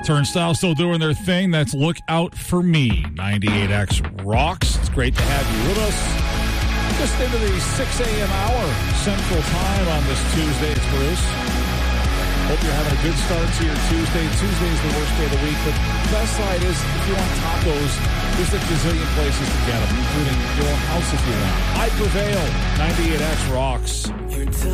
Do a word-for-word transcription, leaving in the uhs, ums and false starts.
Turnstile still doing their thing. That's Look Out For Me. ninety-eight X rocks. It's great to have you with us. Just into the six a.m. hour Central Time on this Tuesday. It's Bruce. Hope you're having a good start to your Tuesday. Tuesday is the worst day of the week, but the best side is if you want tacos, there's a gazillion places to get them, including your own house if you want. I Prevail. ninety-eight X rocks.